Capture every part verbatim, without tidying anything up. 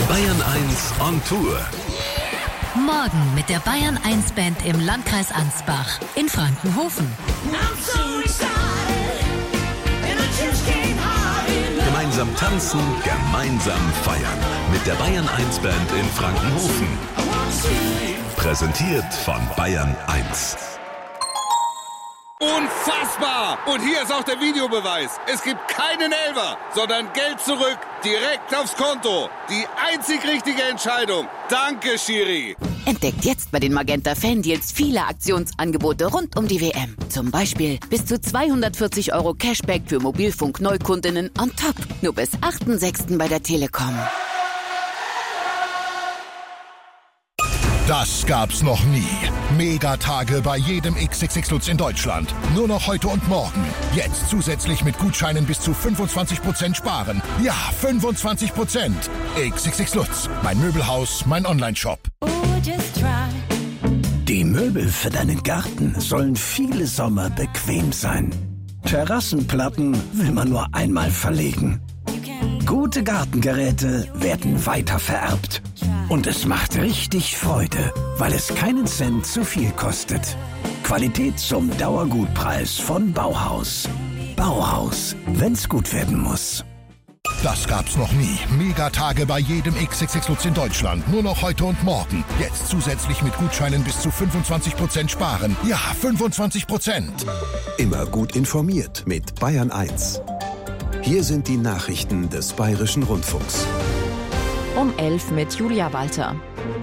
Bayern eins on Tour. Morgen mit der Bayern eins Band im Landkreis Ansbach in Frankenhofen. Gemeinsam tanzen, gemeinsam feiern. Mit der Bayern eins Band in Frankenhofen. Präsentiert von Bayern eins. Unfassbar! Und hier ist auch der Videobeweis. Es gibt keinen Elfer, sondern Geld zurück, direkt aufs Konto. Die einzig richtige Entscheidung. Danke, Schiri. Entdeckt jetzt bei den Magenta Fan-Deals viele Aktionsangebote rund um die W M. Zum Beispiel bis zu zweihundertvierzig Euro Cashback für Mobilfunk-Neukundinnen on top. Nur bis achten sechsten bei der Telekom. Das gab's noch nie. Megatage bei jedem X X X Lutz in Deutschland. Nur noch heute und morgen. Jetzt zusätzlich mit Gutscheinen bis zu fünfundzwanzig Prozent sparen. Ja, fünfundzwanzig Prozent. X X X Lutz. Mein Möbelhaus, mein Onlineshop. Die Möbel für deinen Garten sollen viele Sommer bequem sein. Terrassenplatten will man nur einmal verlegen. Gute Gartengeräte werden weitervererbt. Und es macht richtig Freude, weil es keinen Cent zu viel kostet. Qualität zum Dauergutpreis von Bauhaus. Bauhaus, wenn's gut werden muss. Das gab's noch nie. Megatage bei jedem X X X Lutz in Deutschland. Nur noch heute und morgen. Jetzt zusätzlich mit Gutscheinen bis zu fünfundzwanzig Prozent sparen. Ja, fünfundzwanzig Prozent. Immer gut informiert mit Bayern eins. Hier sind die Nachrichten des Bayerischen Rundfunks. Um elf mit Julia Walter.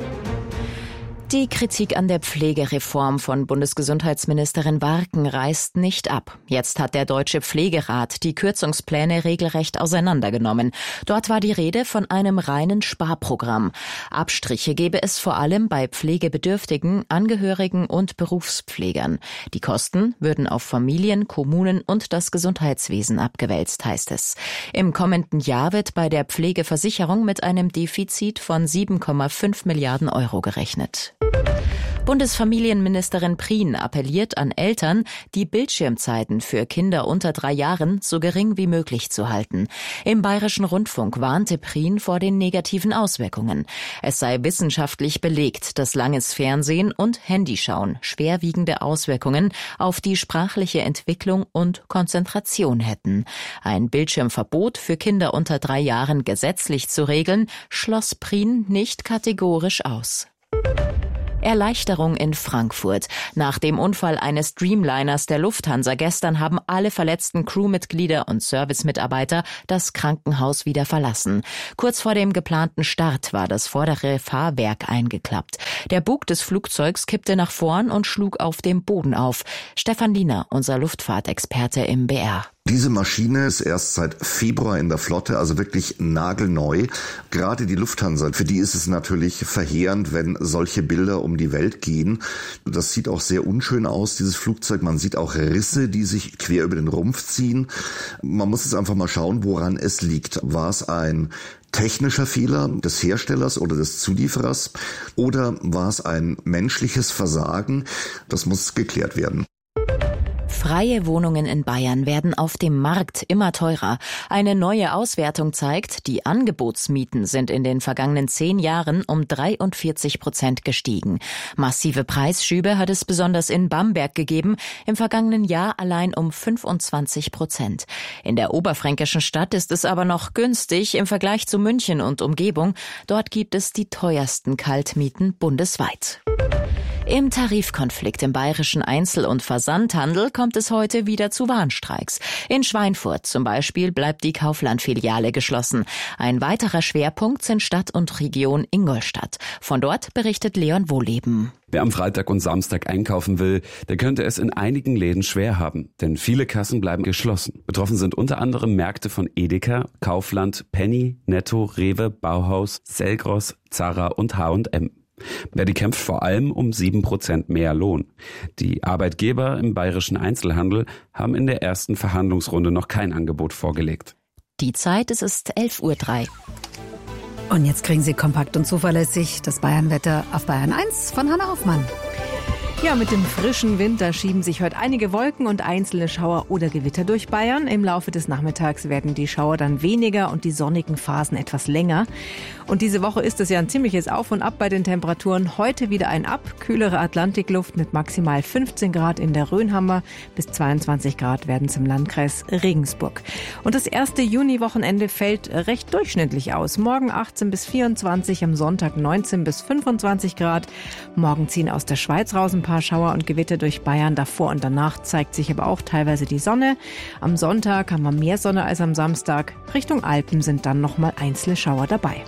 Die Kritik an der Pflegereform von Bundesgesundheitsministerin Warken reißt nicht ab. Jetzt hat der Deutsche Pflegerat die Kürzungspläne regelrecht auseinandergenommen. Dort war die Rede von einem reinen Sparprogramm. Abstriche gebe es vor allem bei Pflegebedürftigen, Angehörigen und Berufspflegern. Die Kosten würden auf Familien, Kommunen und das Gesundheitswesen abgewälzt, heißt es. Im kommenden Jahr wird bei der Pflegeversicherung mit einem Defizit von sieben Komma fünf Milliarden Euro gerechnet. Bundesfamilienministerin Prien appelliert an Eltern, die Bildschirmzeiten für Kinder unter drei Jahren so gering wie möglich zu halten. Im Bayerischen Rundfunk warnte Prien vor den negativen Auswirkungen. Es sei wissenschaftlich belegt, dass langes Fernsehen und Handyschauen schwerwiegende Auswirkungen auf die sprachliche Entwicklung und Konzentration hätten. Ein Bildschirmverbot für Kinder unter drei Jahren gesetzlich zu regeln, schloss Prien nicht kategorisch aus. Erleichterung in Frankfurt. Nach dem Unfall eines Dreamliners der Lufthansa gestern haben alle verletzten Crewmitglieder und Servicemitarbeiter das Krankenhaus wieder verlassen. Kurz vor dem geplanten Start war das vordere Fahrwerk eingeklappt. Der Bug des Flugzeugs kippte nach vorn und schlug auf dem Boden auf. Stefan Liener, unser Luftfahrtexperte im B R. Diese Maschine ist erst seit Februar in der Flotte, also wirklich nagelneu. Gerade die Lufthansa, für die ist es natürlich verheerend, wenn solche Bilder um die Welt gehen. Das sieht auch sehr unschön aus, dieses Flugzeug. Man sieht auch Risse, die sich quer über den Rumpf ziehen. Man muss jetzt einfach mal schauen, woran es liegt. War es ein technischer Fehler des Herstellers oder des Zulieferers oder war es ein menschliches Versagen? Das muss geklärt werden. Freie Wohnungen in Bayern werden auf dem Markt immer teurer. Eine neue Auswertung zeigt, die Angebotsmieten sind in den vergangenen zehn Jahren um dreiundvierzig Prozent gestiegen. Massive Preisschübe hat es besonders in Bamberg gegeben, im vergangenen Jahr allein um fünfundzwanzig Prozent. In der oberfränkischen Stadt ist es aber noch günstig im Vergleich zu München und Umgebung. Dort gibt es die teuersten Kaltmieten bundesweit. Im Tarifkonflikt im bayerischen Einzel- und Versandhandel kommt es heute wieder zu Warnstreiks. In Schweinfurt zum Beispiel bleibt die Kaufland-Filiale geschlossen. Ein weiterer Schwerpunkt sind Stadt und Region Ingolstadt. Von dort berichtet Leon Wohleben. Wer am Freitag und Samstag einkaufen will, der könnte es in einigen Läden schwer haben, denn viele Kassen bleiben geschlossen. Betroffen sind unter anderem Märkte von Edeka, Kaufland, Penny, Netto, Rewe, Bauhaus, Selgros, Zara und H und M. Verdi kämpft vor allem um sieben Prozent mehr Lohn. Die Arbeitgeber im bayerischen Einzelhandel haben in der ersten Verhandlungsrunde noch kein Angebot vorgelegt. Die Zeit, es ist elf Uhr drei. Und jetzt kriegen Sie kompakt und zuverlässig das Bayernwetter auf Bayern eins von Hanna Hoffmann. Ja, mit dem frischen Winter schieben sich heute einige Wolken und einzelne Schauer oder Gewitter durch Bayern. Im Laufe des Nachmittags werden die Schauer dann weniger und die sonnigen Phasen etwas länger. Und diese Woche ist es ja ein ziemliches Auf und Ab bei den Temperaturen. Heute wieder ein Ab, kühlere Atlantikluft mit maximal fünfzehn Grad in der Rhönhammer, bis zweiundzwanzig Grad werden es im Landkreis Regensburg. Und das erste Juniwochenende fällt recht durchschnittlich aus. Morgen achtzehn bis vierundzwanzig, am Sonntag neunzehn bis fünfundzwanzig Grad. Morgen ziehen aus der Schweiz raus ein paar Schauer und Gewitter durch Bayern. Davor und danach zeigt sich aber auch teilweise die Sonne. Am Sonntag haben wir mehr Sonne als am Samstag. Richtung Alpen sind dann nochmal einzelne Schauer dabei.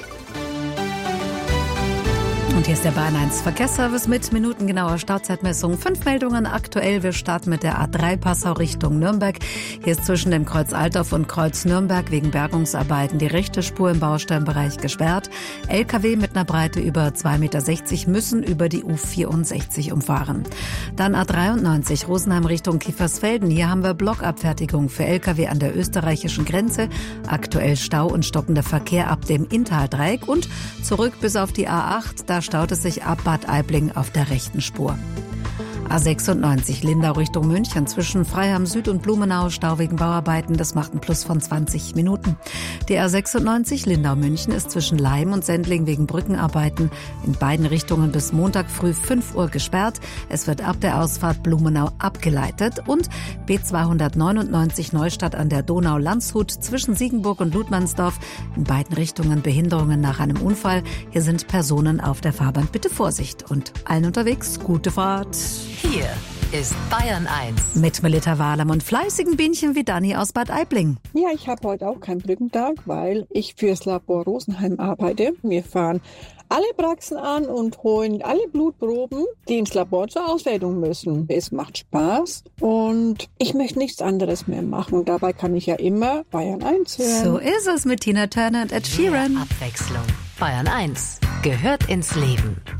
Und hier ist der Bayern eins Verkehrsservice mit minutengenauer Stauzeitmessung. Fünf Meldungen aktuell. Wir starten mit der A drei Passau Richtung Nürnberg. Hier ist zwischen dem Kreuz Altdorf und Kreuz Nürnberg wegen Bergungsarbeiten die rechte Spur im Bausteinbereich gesperrt. L K W mit einer Breite über zwei Komma sechzig Meter müssen über die U vierundsechzig umfahren. Dann A dreiundneunzig Rosenheim Richtung Kiefersfelden. Hier haben wir Blockabfertigung für L K W an der österreichischen Grenze. Aktuell Stau und stockender Verkehr ab dem Inntaldreieck und zurück bis auf die A acht. Da staut es sich ab Bad Aibling auf der rechten Spur. A sechsundneunzig Lindau Richtung München zwischen Freiham Süd und Blumenau, Stau wegen Bauarbeiten, das macht einen Plus von zwanzig Minuten. Die A sechsundneunzig Lindau München ist zwischen Leim und Sendling wegen Brückenarbeiten in beiden Richtungen bis Montag früh fünf Uhr gesperrt. Es wird ab der Ausfahrt Blumenau abgeleitet und B zweihundertneunundneunzig Neustadt an der Donau-Landshut zwischen Siegenburg und Ludmannsdorf in beiden Richtungen Behinderungen nach einem Unfall. Hier sind Personen auf der Fahrbahn. Bitte Vorsicht und allen unterwegs gute Fahrt. Hier ist Bayern eins. Mit Melita Wahlam und fleißigen Bienchen wie Dani aus Bad Aibling. Ja, ich habe heute auch keinen Brückentag, weil ich fürs Labor Rosenheim arbeite. Wir fahren alle Praxen an und holen alle Blutproben, die ins Labor zur Auswertung müssen. Es macht Spaß und ich möchte nichts anderes mehr machen. Dabei kann ich ja immer Bayern eins hören. So ist es mit Tina Turner und Ed Sheeran. Mehr Abwechslung. Bayern eins gehört ins Leben.